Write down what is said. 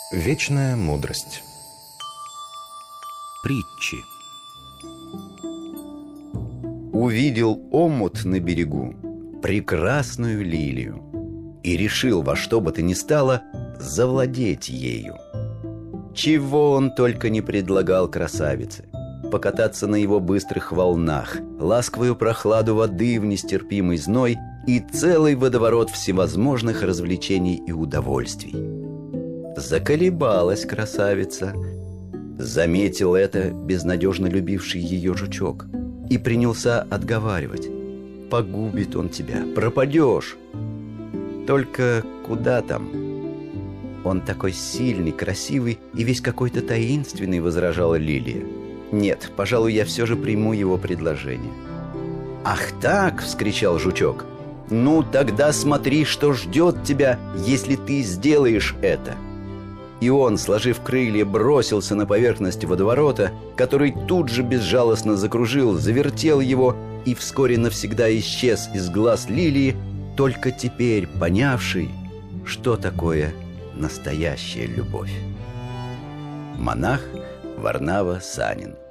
Вечная мудрость. Притчи. Увидел омут на берегу прекрасную лилию и решил во что бы то ни стало завладеть ею. Чего он только не предлагал красавице: покататься на его быстрых волнах, ласковую прохладу воды в нестерпимый зной и целый водоворот всевозможных развлечений и удовольствий. Заколебалась красавица. Заметил это безнадежно любивший ее жучок и принялся отговаривать: погубит он тебя, пропадешь. Только куда там? Он такой сильный, красивый и весь какой-то таинственный, возражала лилия. Нет, пожалуй, я все же приму его предложение. Ах так, вскричал жучок. Ну, тогда смотри, что ждет тебя, если ты сделаешь это. И он, сложив крылья, бросился на поверхность водоворота, который тут же безжалостно закружил, завертел его и вскоре навсегда исчез из глаз лилии, только теперь понявший, что такое настоящая любовь. Монах Варнава Санин.